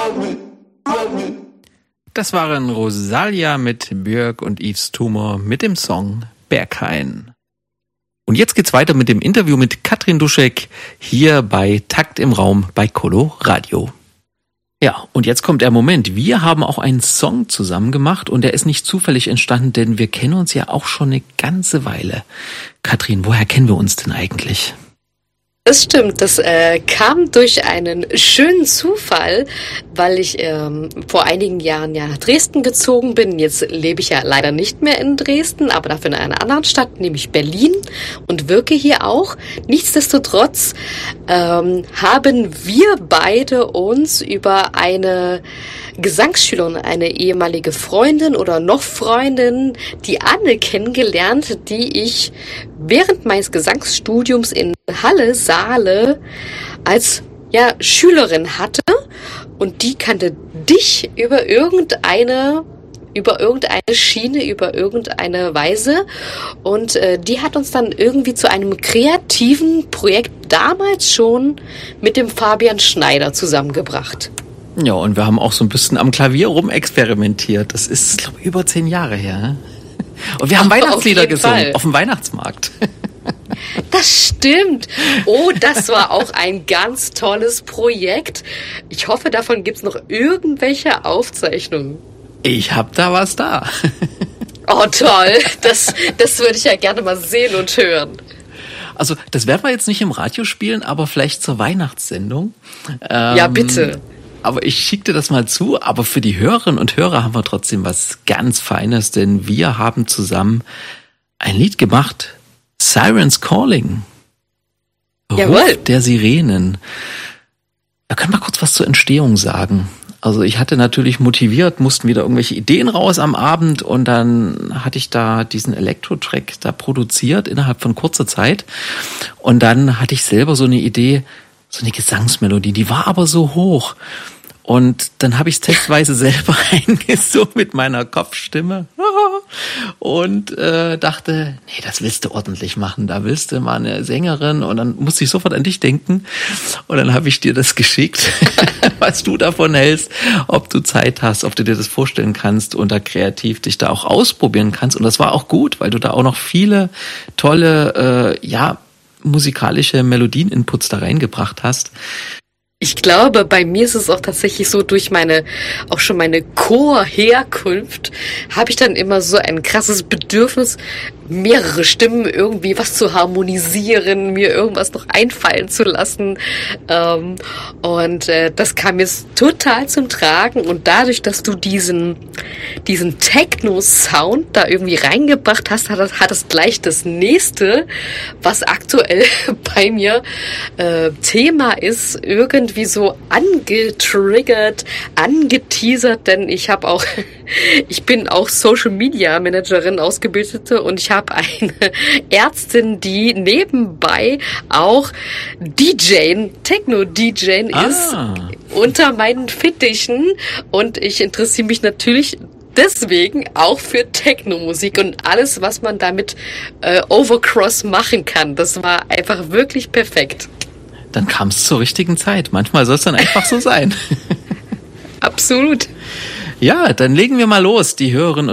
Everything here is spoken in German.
Das waren Rosalia mit Björk und Yves Tumor mit dem Song Berghain. Und jetzt geht's weiter mit dem Interview mit Katrin Duschek hier bei Takt im Raum bei Colo Radio. Ja, und jetzt kommt der Moment. Wir haben auch einen Song zusammen gemacht und der ist nicht zufällig entstanden, denn wir kennen uns ja auch schon eine ganze Weile. Katrin, woher kennen wir uns denn eigentlich? Das stimmt, das kam durch einen schönen Zufall, weil ich vor einigen Jahren ja nach Dresden gezogen bin. Jetzt lebe ich ja leider nicht mehr in Dresden, aber dafür in einer anderen Stadt, nämlich Berlin, und wirke hier auch. Nichtsdestotrotz haben wir beide uns über eine Gesangsschülerin, eine ehemalige Freundin oder noch Freundin, die Anne, kennengelernt, die ich während meines Gesangsstudiums in Halle, Saale als Schülerin hatte, und die kannte dich über irgendeine Schiene, über irgendeine Weise, und die hat uns dann irgendwie zu einem kreativen Projekt damals schon mit dem Fabian Schneider zusammengebracht. Ja, und wir haben auch so ein bisschen am Klavier rumexperimentiert. Das ist, glaube ich, über 10 Jahre her. Und wir haben Weihnachtslieder gesungen auf dem Weihnachtsmarkt. Das stimmt. Oh, das war auch ein ganz tolles Projekt. Ich hoffe, davon gibt's noch irgendwelche Aufzeichnungen. Ich hab da was da. Oh, toll. Das würde ich ja gerne mal sehen und hören. Also, das werden wir jetzt nicht im Radio spielen, aber vielleicht zur Weihnachtssendung. Ja, bitte. Aber ich schicke dir das mal zu. Aber für die Hörerinnen und Hörer haben wir trotzdem was ganz Feines, denn wir haben zusammen ein Lied gemacht. Sirens Calling. Ruf der Sirenen. Da können wir kurz was zur Entstehung sagen. Also ich hatte natürlich motiviert, mussten wieder irgendwelche Ideen raus am Abend, und dann hatte ich da diesen Elektro-Track da produziert innerhalb von kurzer Zeit. Und dann hatte ich selber so eine Idee, so eine Gesangsmelodie, die war aber so hoch. Und dann habe ich es testweise selber eingesungen mit meiner Kopfstimme und dachte, nee, das willst du ordentlich machen, da willst du mal eine Sängerin, und dann musste ich sofort an dich denken, und dann habe ich dir das geschickt, was du davon hältst, ob du Zeit hast, ob du dir das vorstellen kannst und da kreativ dich da auch ausprobieren kannst, und das war auch gut, weil du da auch noch viele tolle, musikalische Melodien-Inputs da reingebracht hast. Ich glaube, bei mir ist es auch tatsächlich so, durch meine Chorherkunft habe ich dann immer so ein krasses Bedürfnis, mehrere Stimmen irgendwie was zu harmonisieren, mir irgendwas noch einfallen zu lassen. Und das kam jetzt total zum Tragen. Und dadurch, dass du diesen Techno-Sound da irgendwie reingebracht hast, hat es gleich das nächste, was aktuell bei mir Thema ist, irgendwie so angetriggert, angeteasert, denn ich bin auch Social Media Managerin, Ausgebildete, und ich habe eine Ärztin, die nebenbei auch Techno-DJ ist, unter meinen Fittichen, und ich interessiere mich natürlich deswegen auch für Techno-Musik und alles, was man damit overcross machen kann. Das war einfach wirklich perfekt. Dann kam es zur richtigen Zeit. Manchmal soll es dann einfach so sein. Absolut. Ja, dann legen wir mal los, die Hörerinnen